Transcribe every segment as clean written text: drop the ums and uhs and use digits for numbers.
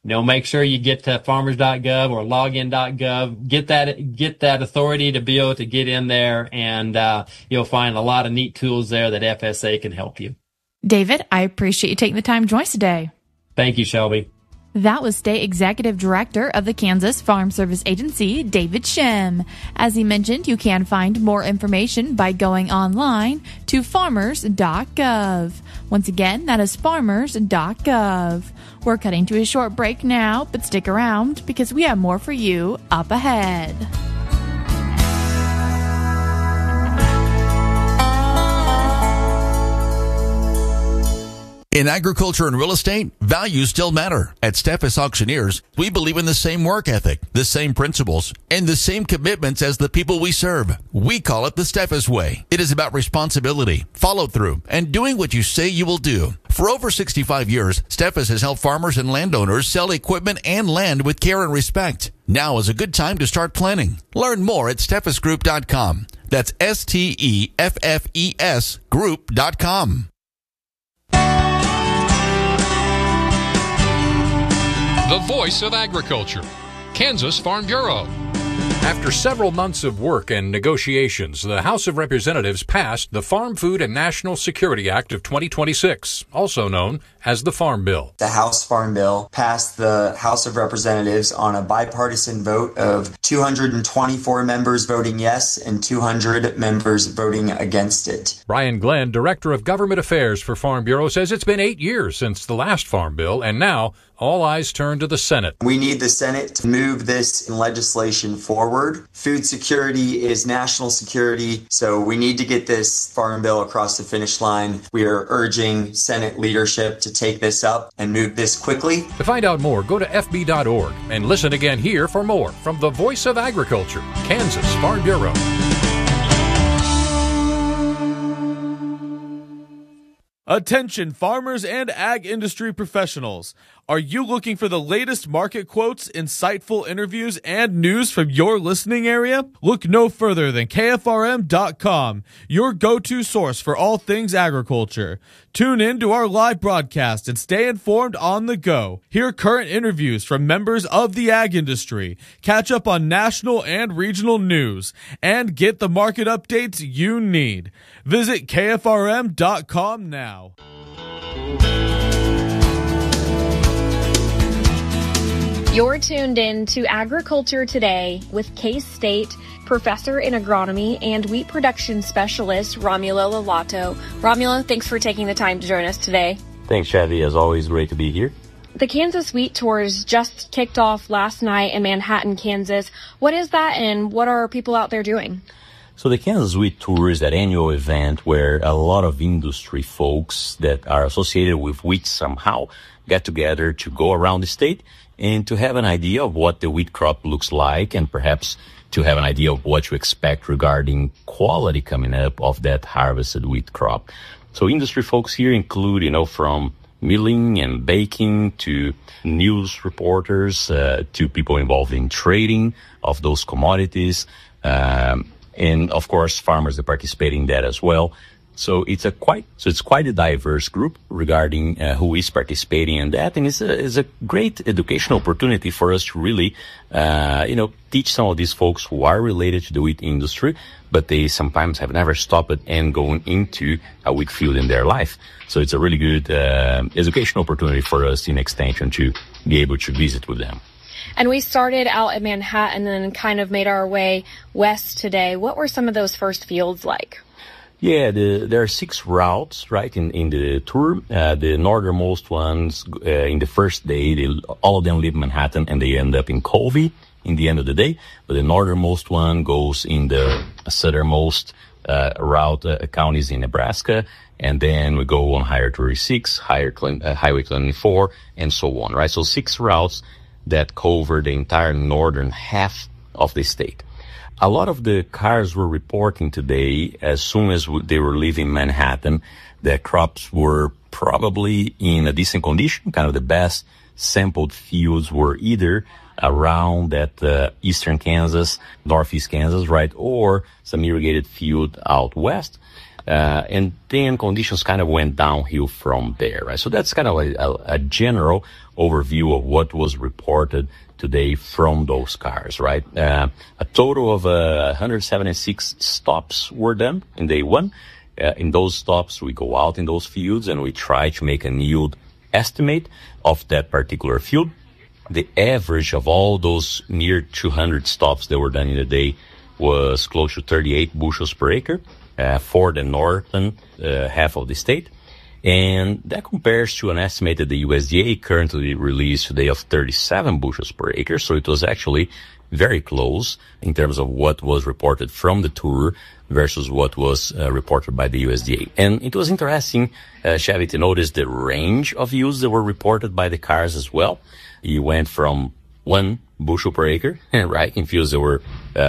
make sure you get to farmers.gov or login.gov, get that authority to be able to get in there, and you'll find a lot of neat tools there that FSA can help you. David, I appreciate you taking the time to join us today. Thank you, Shelby. That was State Executive Director of the Kansas Farm Service Agency, David Shim. As he mentioned, you can find more information by going online to farmers.gov. Once again, that is farmers.gov. We're cutting to a short break now, but stick around because we have more for you up ahead. In agriculture and real estate, values still matter. At Steffes Auctioneers, we believe in the same work ethic, the same principles, and the same commitments as the people we serve. We call it the Steffes way. It is about responsibility, follow-through, and doing what you say you will do. For over 65 years, Steffes has helped farmers and landowners sell equipment and land with care and respect. Now is a good time to start planning. Learn more at steffesgroup.com. That's STEFFES group.com. The voice of agriculture, Kansas Farm Bureau. After several months of work and negotiations, the House of Representatives passed the Farm Food and National Security Act of 2026, also known as the Farm Bill. The House Farm Bill passed the House of Representatives on a bipartisan vote of 224 members voting yes and 200 members voting against it. Brian Glenn, Director of Government Affairs for Farm Bureau, says it's been 8 years since the last Farm Bill, and now all eyes turn to the Senate. We need the Senate to move this legislation forward. Food security is national security, so we need to get this Farm Bill across the finish line. We are urging Senate leadership to take this up and move this quickly. To find out more, go to FB.org and listen again here for more from the Voice of Agriculture, Kansas Farm Bureau. Attention farmers and ag industry professionals. Are you looking for the latest market quotes, insightful interviews, and news from your listening area? Look no further than KFRM.com, your go-to source for all things agriculture. Tune in to our live broadcast and stay informed on the go. Hear current interviews from members of the ag industry, catch up on national and regional news, and get the market updates you need. Visit KFRM.com now. You're tuned in to Agriculture Today with K-State Professor in Agronomy and Wheat Production Specialist Romulo Lalato. Romulo, thanks for taking the time to join us today. Thanks, Chevy. As always, great to be here. The Kansas Wheat Tours just kicked off last night in Manhattan, Kansas. What is that, and what are people out there doing? So the Kansas Wheat Tour is that annual event where a lot of industry folks that are associated with wheat somehow get together to go around the state and to have an idea of what the wheat crop looks like, and perhaps to have an idea of what to expect regarding quality coming up of that harvested wheat crop. So industry folks here include, from milling and baking to news reporters, to people involved in trading of those commodities, and of course farmers that participate in that as well. So it's quite a diverse group regarding who is participating in that, and it's a great educational opportunity for us to really, teach some of these folks who are related to the wheat industry, but they sometimes have never stopped and going into a wheat field in their life. So it's a really good educational opportunity for us in extension to be able to visit with them. And we started out at Manhattan and then kind of made our way west today. What were some of those first fields like? Yeah, there are 6 routes, right, in the tour. The northernmost ones, in the first day, all of them leave Manhattan and they end up in Colby in the end of the day. But the northernmost one goes in the southernmost route, counties in Nebraska. And then we go on Highway 36, Highway 24, and so on, right? So 6 routes that cover the entire northern half of the state. A lot of the cars were reporting today, as soon as they were leaving Manhattan, that crops were probably in a decent condition. Kind of the best sampled fields were either around that eastern Kansas, northeast Kansas, right, or some irrigated field out west. And then conditions kind of went downhill from there, right? So that's kind of a general overview of what was reported today from those cars, right? A total of 176 stops were done in day one. In those stops, we go out in those fields and we try to make an yield estimate of that particular field. The average of all those near 200 stops that were done in a day was close to 38 bushels per acre for the northern half of the state. And that compares to an estimate that the USDA currently released today of 37 bushels per acre. So it was actually very close in terms of what was reported from the tour versus what was reported by the USDA. And it was interesting, Chevy, to notice the range of yields that were reported by the cars as well. You went from 1 bushel per acre, right, in fields that were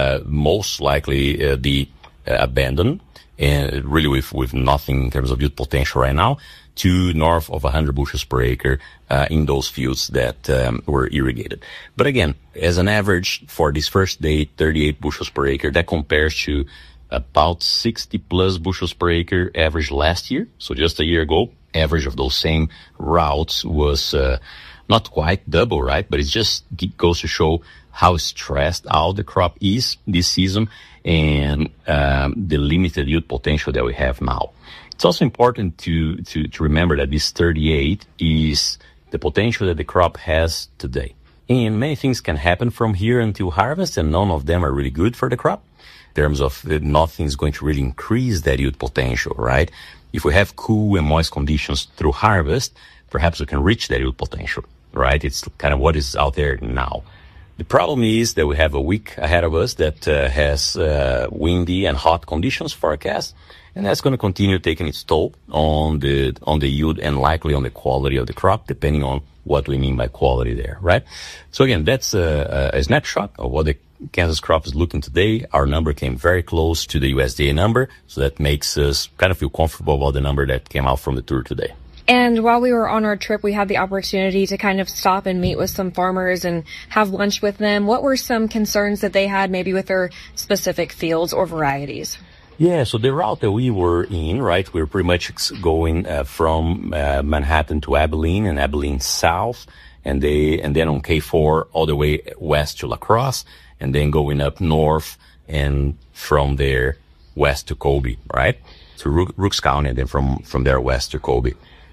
most likely be abandoned, and really with nothing in terms of yield potential right now, to north of 100 bushels per acre in those fields that were irrigated. But again, as an average for this first day, 38 bushels per acre, that compares to about 60 plus bushels per acre average last year. So just a year ago, average of those same routes was not quite double, right? But it just goes to show how stressed out the crop is this season and the limited yield potential that we have now. It's also important to remember that this 38 is the potential that the crop has today. And many things can happen from here until harvest, and none of them are really good for the crop. In terms of nothing's going to really increase that yield potential, right? If we have cool and moist conditions through harvest, perhaps we can reach that yield potential, right? It's kind of what is out there now. The problem is that we have a week ahead of us that has windy and hot conditions forecast, and that's going to continue taking its toll on the yield and likely on the quality of the crop, depending on what we mean by quality there, right? So again, that's a snapshot of what the Kansas crop is looking today. Our number came very close to the USDA number, so that makes us kind of feel comfortable about the number that came out from the tour today. And while we were on our trip, we had the opportunity to kind of stop and meet with some farmers and have lunch with them. What were some concerns that they had maybe with their specific fields or varieties? Yeah, so the route that we were in, right, we were pretty much going from Manhattan to Abilene and Abilene south, and then on K4 all the way west to La Crosse, and then going up north and from there west to Colby, right, to Rooks County, and then from there west to Colby.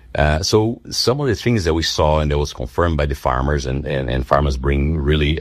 So some of the things that we saw and that was confirmed by the farmers and farmers bring really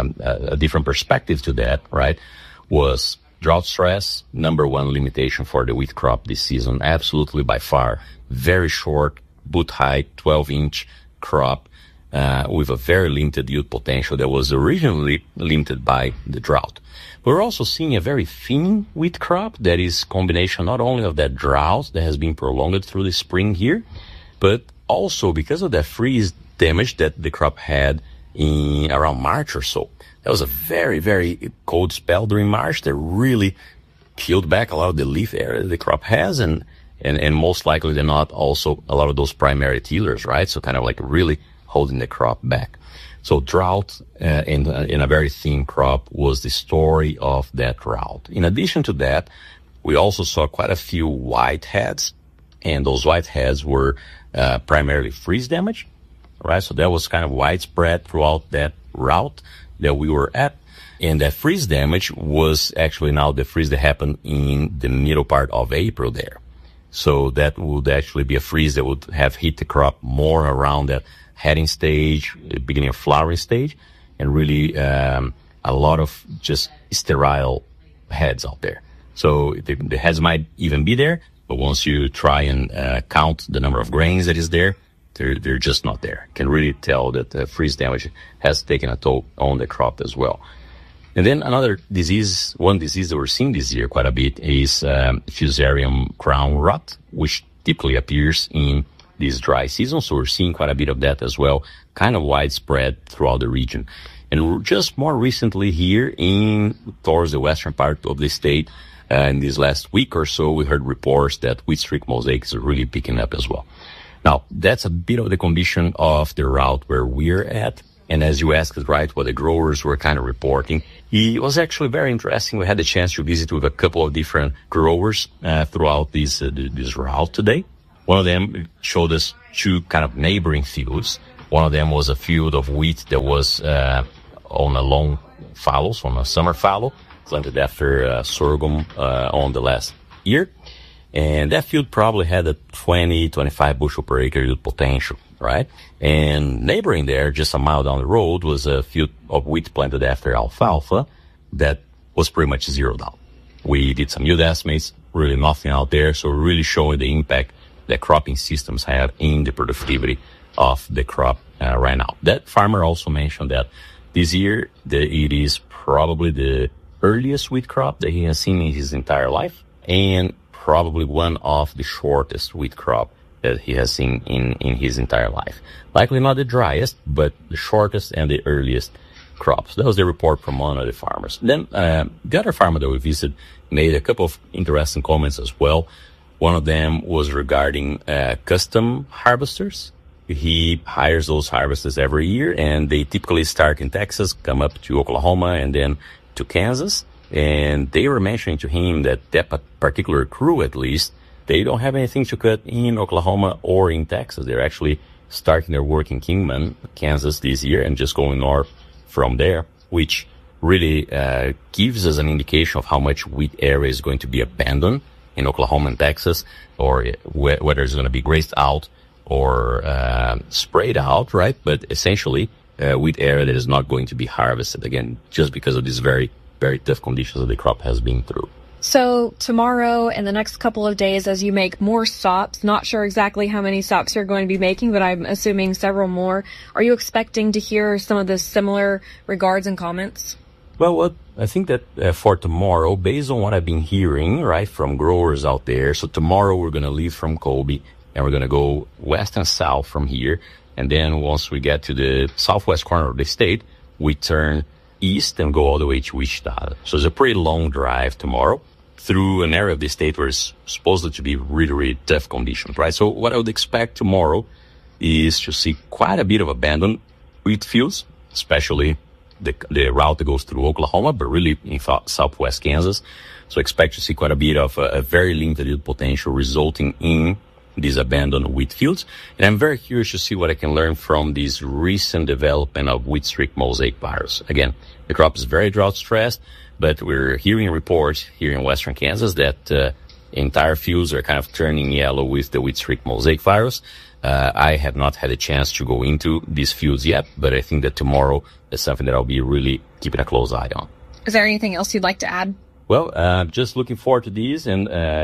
a different perspective to that, right, was drought stress, number one limitation for the wheat crop this season. Absolutely by far. Very short, boot height, 12-inch crop with a very limited yield potential that was originally limited by the drought. We're also seeing a very thin wheat crop that is combination not only of that drought that has been prolonged through the spring here, but also because of that freeze damage that the crop had in around March or so. That was a very, very cold spell during March that really killed back a lot of the leaf area the crop has, and most likely than not also a lot of those primary tillers, right? So kind of like really holding the crop back. So drought in a very thin crop was the story of that route. In addition to that, we also saw quite a few whiteheads, and those whiteheads were primarily freeze damage, right? So that was kind of widespread throughout that route that we were at. And that freeze damage was actually now the freeze that happened in the middle part of April there. So that would actually be a freeze that would have hit the crop more around that heading stage, beginning of flowering stage, and really a lot of just sterile heads out there. So the heads might even be there, but once you try and count the number of grains that is there, they're just not there. You can really tell that the freeze damage has taken a toll on the crop as well. And then another disease, one disease that we're seeing this year quite a bit is Fusarium crown rot, which typically appears in this dry season. So we're seeing quite a bit of that as well, kind of widespread throughout the region. And just more recently here towards the western part of the state, in this last week or so, we heard reports that wheat streak mosaics are really picking up as well. Now, that's a bit of the condition of the route where we're at. And as you asked, right, what the growers were kind of reporting, it was actually very interesting. We had the chance to visit with a couple of different growers throughout this route today. One of them showed us two kind of neighboring fields. One of them was a field of wheat that was on a long fallows, on a summer fallow, planted after sorghum on the last year. And that field probably had a 25 bushel per acre yield potential, right? And neighboring there, just a mile down the road, was a field of wheat planted after alfalfa that was pretty much zeroed out. We did some yield estimates, really nothing out there, so really showing the impact that cropping systems have in the productivity of the crop right now. That farmer also mentioned that this year it is probably the earliest wheat crop that he has seen in his entire life, and probably one of the shortest wheat crop that he has seen in his entire life. Likely not the driest, but the shortest and the earliest crops. That was the report from one of the farmers. Then the other farmer that we visited made a couple of interesting comments as well. One of them was regarding custom harvesters. He hires those harvesters every year, and they typically start in Texas, come up to Oklahoma, and then to Kansas. And they were mentioning to him that particular crew, at least, they don't have anything to cut in Oklahoma or in Texas. They're actually starting their work in Kingman, Kansas this year, and just going north from there, which really gives us an indication of how much wheat area is going to be abandoned in Oklahoma and Texas, or whether it's going to be grazed out or sprayed out, right? But essentially, wheat area that is not going to be harvested, again, just because of these very tough conditions that the crop has been through. So tomorrow and the next couple of days, as you make more stops, not sure exactly how many stops you're going to be making, but I'm assuming several more, are you expecting to hear some of the similar regards and comments? Well, I think that for tomorrow, based on what I've been hearing, right, from growers out there, so tomorrow we're going to leave from Colby and we're going to go west and south from here. And then once we get to the southwest corner of the state, we turn east and go all the way to Wichita. So it's a pretty long drive tomorrow through an area of the state where it's supposed to be really, really tough conditions, right? So what I would expect tomorrow is to see quite a bit of abandoned wheat fields, especially the route that goes through Oklahoma, but really in southwest Kansas. So expect to see quite a bit of a very limited yield potential resulting in these abandoned wheat fields. And I'm very curious to see what I can learn from this recent development of wheat streak mosaic virus. Again, the crop is very drought stressed, but we're hearing reports here in western Kansas that entire fields are kind of turning yellow with the wheat streak mosaic virus. I have not had a chance to go into these fields yet, but I think that tomorrow is something that I'll be really keeping a close eye on. Is there anything else you'd like to add? Well, just looking forward to these, and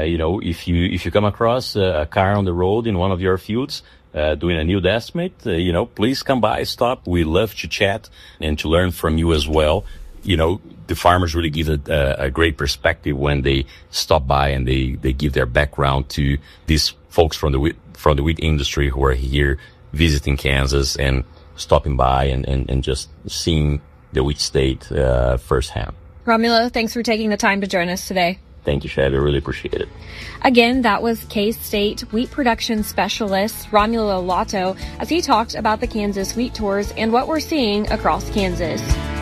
if you come across a car on the road in one of your fields doing a yield estimate, please come by, stop. We love to chat and to learn from you as well. The farmers really give a great perspective when they stop by and they give their background to these folks from the wheat industry who are here visiting Kansas and stopping by and just seeing the wheat state firsthand. Romulo, thanks for taking the time to join us today. Thank you, Chad. I really appreciate it. Again, that was K-State wheat production specialist Romulo Lotto as he talked about the Kansas wheat tours and what we're seeing across Kansas.